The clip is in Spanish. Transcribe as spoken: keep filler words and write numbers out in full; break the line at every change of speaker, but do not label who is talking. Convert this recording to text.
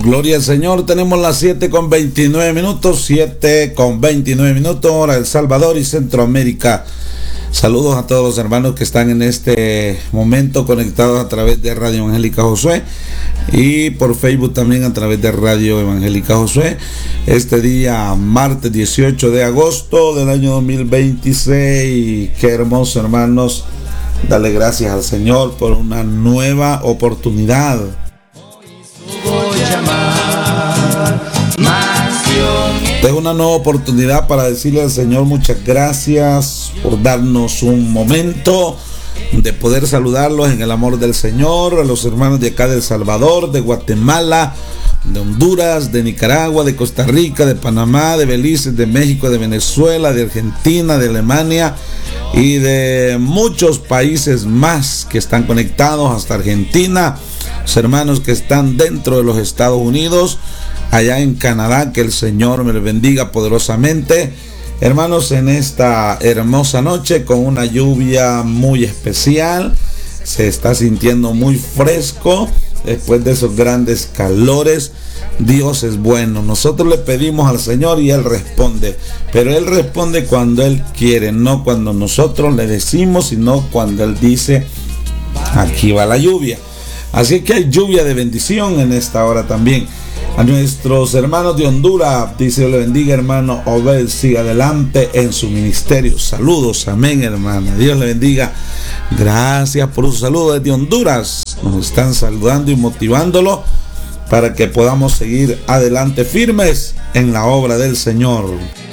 Gloria al Señor. Tenemos las siete con veintinueve minutos, siete con veintinueve minutos, hora El Salvador y Centroamérica. Saludos a todos los hermanos que están en este momento conectados a través de Radio Evangélica Josué y por Facebook también a través de Radio Evangélica Josué. Este día, martes dieciocho de agosto del año dos mil veintiséis. Qué hermoso, hermanos. Dale gracias al Señor por una nueva oportunidad. Es una nueva oportunidad para decirle al Señor muchas gracias por darnos un momento de poder saludarlos en el amor del Señor, a los hermanos de acá de El Salvador, de Guatemala, de Honduras, de Nicaragua, de Costa Rica, de Panamá, de Belice, de México, de Venezuela, de Argentina, de Alemania y de muchos países más que están conectados hasta Argentina, los hermanos que están dentro de los Estados Unidos, allá en Canadá, que el Señor me les bendiga poderosamente. Hermanos, en esta hermosa noche con una lluvia muy especial, se está sintiendo muy fresco después de esos grandes calores. Dios es bueno. Nosotros le pedimos al Señor y Él responde, pero Él responde cuando Él quiere, no cuando nosotros le decimos, sino cuando Él dice, aquí va la lluvia. Así que hay lluvia de bendición en esta hora también. A nuestros hermanos de Honduras, dice, Dios le bendiga, hermano Obed, siga adelante en su ministerio. Saludos, amén, hermana. Dios le bendiga. Gracias por su saludo desde Honduras. Nos están saludando y motivándolo para que podamos seguir adelante firmes en la obra del Señor.